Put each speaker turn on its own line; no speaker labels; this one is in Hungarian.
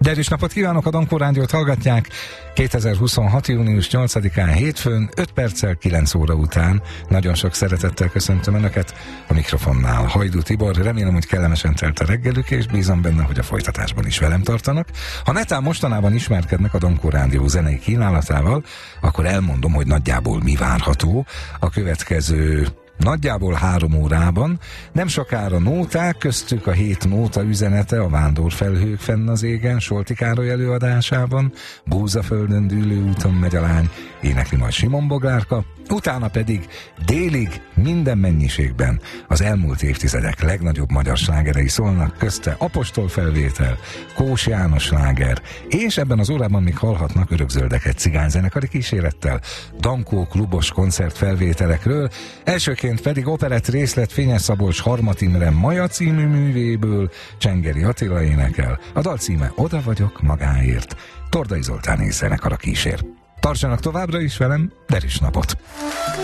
Derűs napot kívánok, a Dankó Rádiót hallgatják. 2026. június 8-án hétfőn, 5 perccel 9 óra után. Nagyon sok szeretettel köszöntöm Önöket. A mikrofonnál Hajdú Tibor. Remélem, hogy kellemesen telt a reggelük, és bízom benne, hogy a folytatásban is velem tartanak. Ha netán mostanában ismerkednek a Dankó Rádió zenei kínálatával, akkor elmondom, hogy nagyjából mi várható a következő nagyjából 3 órában. Nem sokára nóták, köztük a 7 nóta üzenete a Vándorfelhők fenn az égen Solti Károly előadásában, Búzaföldön dűlő úton megy a lány, énekli majd Simon Boglárka, utána pedig délig minden mennyiségben az elmúlt évtizedek legnagyobb magyar slágerei szólnak, közte Apostol felvétel, Kós János sláger, és ebben az órában még hallhatnak Örökzöldek egy cigányzenekari kísérettel, Dankó klubos koncertfelvételekről, elsőként pedig operett részlet Fényes Szabolcs Harmat Imre Maja című művéből Csengeri Attila énekel. A dal címe Oda vagyok magáért. Tordai Zoltán zenekar a kísér. Tartsanak továbbra is velem, derűs napot!